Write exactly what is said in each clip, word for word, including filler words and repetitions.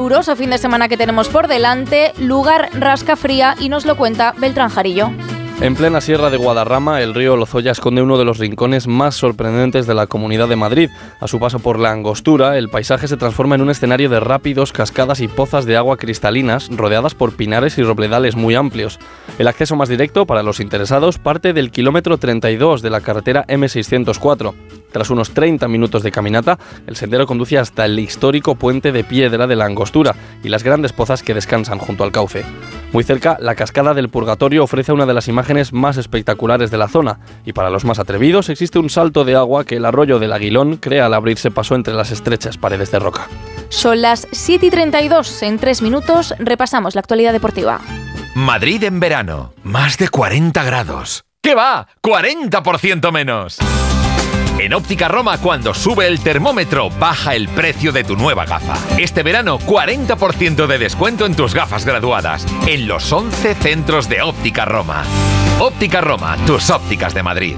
caluroso fin de semana que tenemos por delante, lugar rascafría y nos lo cuenta Beltrán Jarillo. En plena sierra de Guadarrama, el río Lozoya esconde uno de los rincones más sorprendentes de la Comunidad de Madrid. A su paso por la Angostura, el paisaje se transforma en un escenario de rápidos, cascadas y pozas de agua cristalinas, rodeadas por pinares y robledales muy amplios. El acceso más directo para los interesados parte del kilómetro treinta y dos de la carretera eme seiscientos cuatro. Tras unos treinta minutos de caminata, el sendero conduce hasta el histórico puente de piedra de la Angostura y las grandes pozas que descansan junto al cauce. Muy cerca, la cascada del Purgatorio ofrece una de las imágenes más espectaculares de la zona, y para los más atrevidos existe un salto de agua que el arroyo del Aguilón crea al abrirse paso entre las estrechas paredes de roca. Son las siete y treinta y dos, en tres minutos repasamos la actualidad deportiva. Madrid en verano, más de cuarenta grados. ¿Qué va? ¡cuarenta por ciento menos! En Óptica Roma, cuando sube el termómetro, baja el precio de tu nueva gafa. Este verano, cuarenta por ciento de descuento en tus gafas graduadas, en los once centros de Óptica Roma. Óptica Roma, tus ópticas de Madrid.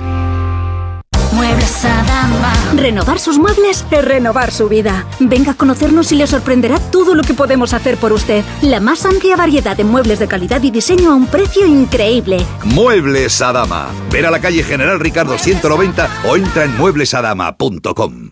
Muebles Adama. Renovar sus muebles es renovar su vida. Venga a conocernos y le sorprenderá todo lo que podemos hacer por usted. La más amplia variedad de muebles de calidad y diseño a un precio increíble. Muebles Adama. Ver a la calle General Ricardo ciento noventa o entra en muebles adama punto com.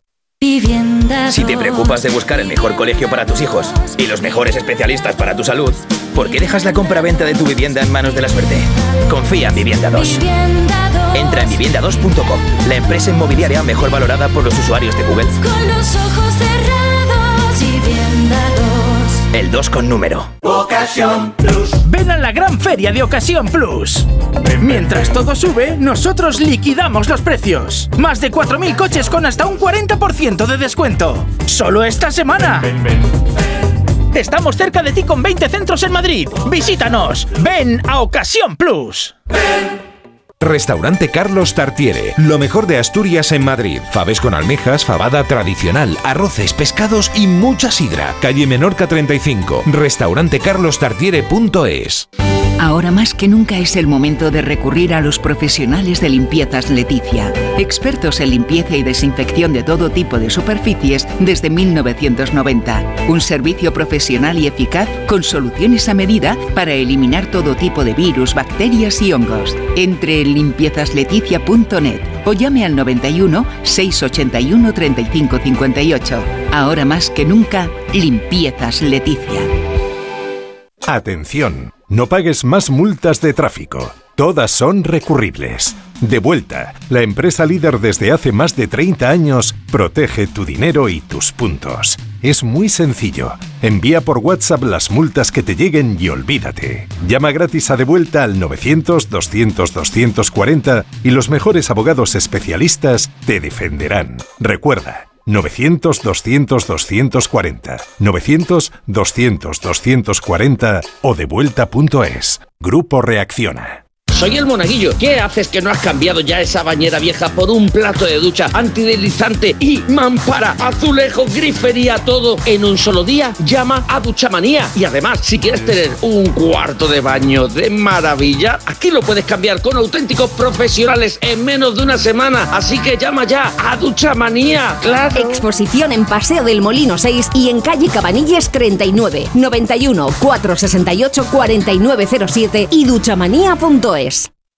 Si te preocupas de buscar el mejor colegio para tus hijos y los mejores especialistas para tu salud, ¿por qué dejas la compra-venta de tu vivienda en manos de la suerte? Confía en Vivienda dos. Entra en vivienda dos punto com, la empresa inmobiliaria mejor valorada por los usuarios de Google. Con los ojos cerrados, Vivienda dos. El dos con número. Ocasión Plus. Ven a la gran feria de Ocasión Plus. Mientras todo sube, nosotros liquidamos los precios. Más de cuatro mil coches con hasta un cuarenta por ciento de descuento. Solo esta semana. Ven, ven, ven. Estamos cerca de ti con veinte centros en Madrid. Visítanos. Ven a Ocasión Plus. Ven. Restaurante Carlos Tartiere, lo mejor de Asturias en Madrid. Faves con almejas, fabada tradicional, arroces, pescados y mucha sidra. Calle Menorca treinta y cinco, restaurante carlos tartiere punto es. Ahora más que nunca es el momento de recurrir a los profesionales de Limpiezas Leticia. Expertos en limpieza y desinfección de todo tipo de superficies desde mil novecientos noventa. Un servicio profesional y eficaz con soluciones a medida para eliminar todo tipo de virus, bacterias y hongos. Entre en limpiezas leticia punto net o llame al noventa y uno, seiscientos ochenta y uno, treinta y cinco cincuenta y ocho. Ahora más que nunca, Limpiezas Leticia. Atención, no pagues más multas de tráfico. Todas son recurribles. Devuelta, la empresa líder desde hace más de treinta años, protege tu dinero y tus puntos. Es muy sencillo. Envía por WhatsApp las multas que te lleguen y olvídate. Llama gratis a Devuelta al novecientos, doscientos, doscientos cuarenta y los mejores abogados especialistas te defenderán. Recuerda, novecientos, doscientos, doscientos cuarenta, novecientos, doscientos, doscientos cuarenta o devuelta punto es. Grupo Reacciona. Soy el Monaguillo. ¿Qué haces que no has cambiado ya esa bañera vieja por un plato de ducha antideslizante y mampara, azulejos, grifería, todo en un solo día? Llama a Duchamanía. Y además, si quieres tener un cuarto de baño de maravilla, aquí lo puedes cambiar con auténticos profesionales en menos de una semana. Así que llama ya a Duchamanía. ¡Claro! Exposición en Paseo del Molino seis y en calle Cabanilles treinta y nueve, noventa y uno, cuatrocientos sesenta y ocho, cuarenta y nueve cero siete y duchamanía punto es.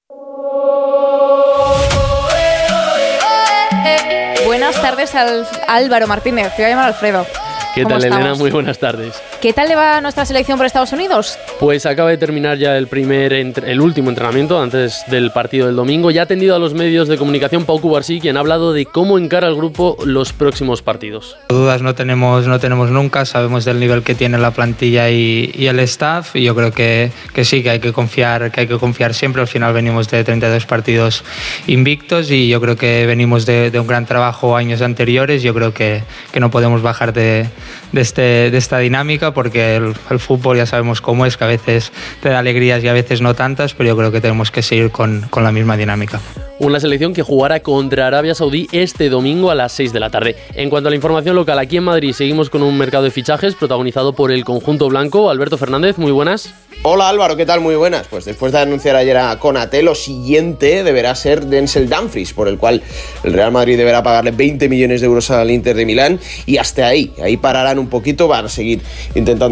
Buenas tardes al Álvaro Martínez, te voy a llamar Alfredo. ¿Qué tal, estamos? Elena? Muy buenas tardes. ¿Qué tal le va a nuestra selección por Estados Unidos? Pues acaba de terminar ya el primer, el último entrenamiento antes del partido del domingo. Ya ha atendido a los medios de comunicación Pau Cubarsí, quien ha hablado de cómo encara el grupo los próximos partidos. Dudas no tenemos, no tenemos nunca, sabemos del nivel que tiene la plantilla y, y el staff, y yo creo que, que sí, que hay que confiar, que hay que confiar siempre. Al final venimos de treinta y dos partidos invictos y yo creo que venimos de, de un gran trabajo años anteriores. Yo creo que, que no podemos bajar de, de, este, de esta dinámica, porque el, el fútbol ya sabemos cómo es, que a veces te da alegrías y a veces no tantas, pero yo creo que tenemos que seguir con, con la misma dinámica. Una selección que jugará contra Arabia Saudí este domingo a las seis de la tarde. En cuanto a la información local, aquí en Madrid seguimos con un mercado de fichajes protagonizado por el conjunto blanco. Alberto Fernández, muy buenas. Hola Álvaro, ¿qué tal? Muy buenas. Pues después de anunciar ayer a Konaté, lo siguiente deberá ser Denzel Dumfries, por el cual el Real Madrid deberá pagarle veinte millones de euros al Inter de Milán, y hasta ahí, ahí pararán un poquito, van a seguir intentando